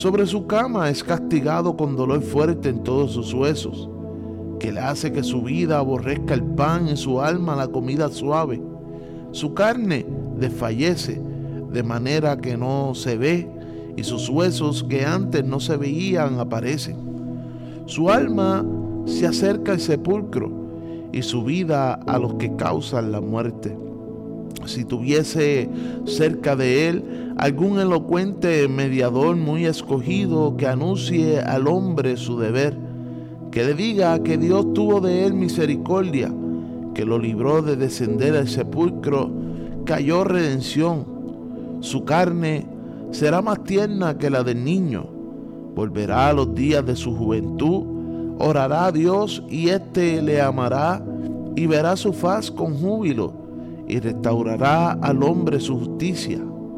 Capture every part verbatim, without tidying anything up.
Sobre su cama es castigado con dolor fuerte en todos sus huesos, que le hace que su vida aborrezca el pan y su alma la comida suave. Su carne desfallece de manera que no se ve, y sus huesos que antes no se veían aparecen. Su alma se acerca al sepulcro y su vida a los que causan la muerte. Si tuviese cerca de él algún elocuente mediador muy escogido que anuncie al hombre su deber, que le diga que Dios tuvo de él misericordia, que lo libró de descender al sepulcro, que halló redención. Su carne será más tierna que la del niño, volverá a los días de su juventud, orará a Dios y éste le amará y verá su faz con júbilo y restaurará al hombre su justicia.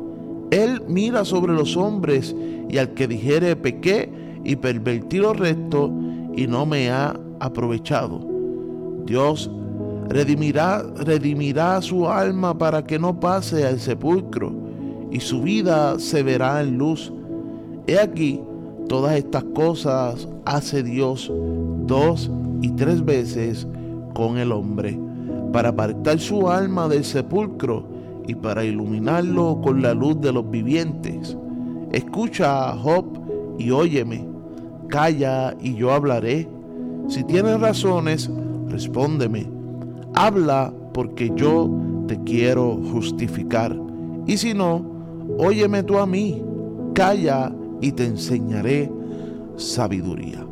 Él mira sobre los hombres y al que dijere pequé y pervertí los restos y no me ha aprovechado. Dios redimirá, redimirá su alma para que no pase al sepulcro y su vida se verá en luz. He aquí, todas estas cosas hace Dios dos y tres veces con el hombre, para apartar su alma del sepulcro y para iluminarlo con la luz de los vivientes. Escucha, Job, y óyeme. Calla, y yo hablaré. Si tienes razones, respóndeme. Habla, porque yo te quiero justificar. Y si no, óyeme tú a mí. Calla, y te enseñaré sabiduría.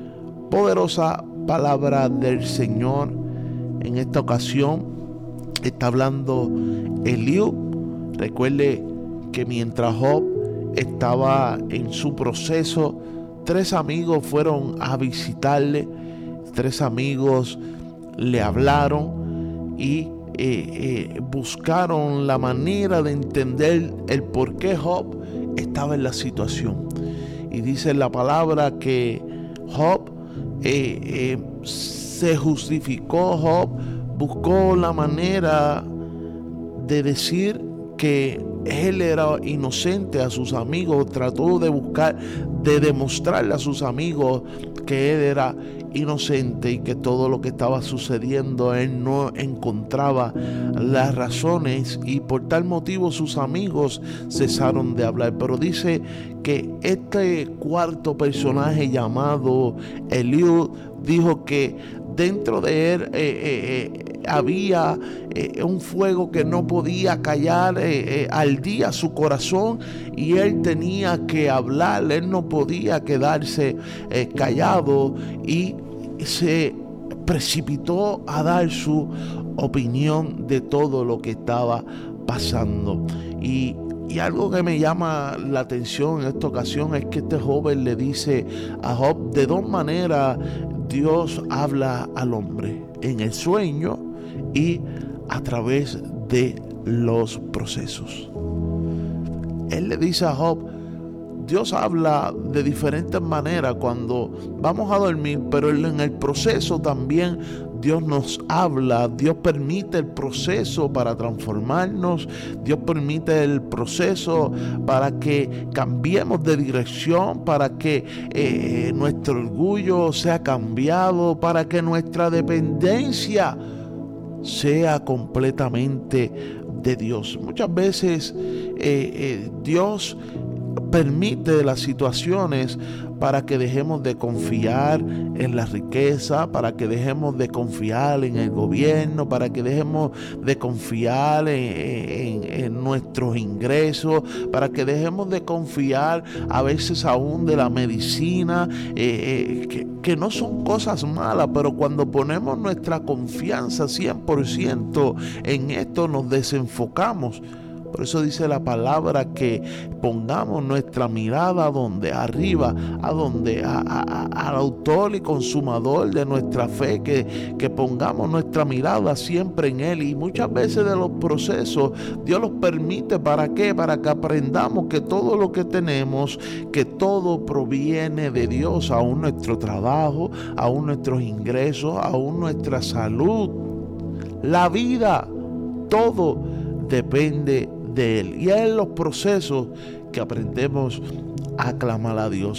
Poderosa palabra del Señor. En esta ocasión está hablando Eliú. Recuerde que mientras Job estaba en su proceso, tres amigos fueron a visitarle. Tres amigos le hablaron y eh, eh, buscaron la manera de entender el por qué Job estaba en la situación. Y dice la palabra que Job eh, eh, se justificó. Job buscó la manera de decir que él era inocente a sus amigos. Trató de buscar, de demostrarle a sus amigos que él era inocente y que todo lo que estaba sucediendo él no encontraba las razones, y por tal motivo sus amigos cesaron de hablar. Pero dice que este cuarto personaje llamado Eliú dijo que dentro de él eh, eh, eh, había eh, un fuego que no podía callar eh, eh, al día su corazón, y él tenía que hablar. Él no podía quedarse eh, callado, y se precipitó a dar su opinión de todo lo que estaba pasando. Y Y algo que me llama la atención en esta ocasión es que este joven le dice a Job de dos maneras. Dios habla al hombre: en el sueño y a través de los procesos. Él le dice a Job: Dios habla de diferentes maneras cuando vamos a dormir, pero en el proceso también Dios nos habla. Dios permite el proceso para transformarnos. Dios permite el proceso para que cambiemos de dirección, para que eh, nuestro orgullo sea cambiado, para que nuestra dependencia sea completamente de Dios. Muchas veces eh, eh, Dios permite las situaciones para que dejemos de confiar en la riqueza, para que dejemos de confiar en el gobierno, para que dejemos de confiar en, en, en nuestros ingresos, para que dejemos de confiar a veces aún de la medicina, eh, eh, que, que no son cosas malas, pero cuando ponemos nuestra confianza cien por ciento en esto nos desenfocamos. Por eso dice la palabra que pongamos nuestra mirada donde arriba, a donde a, a, a, al autor y consumador de nuestra fe, que, que pongamos nuestra mirada siempre en Él. Y muchas veces de los procesos Dios los permite. ¿Para qué? Para que aprendamos que todo lo que tenemos, que todo proviene de Dios, aún nuestro trabajo, aún nuestros ingresos, aún nuestra salud, la vida, todo depende de Él. Y es en los procesos que aprendemos a clamar a Dios.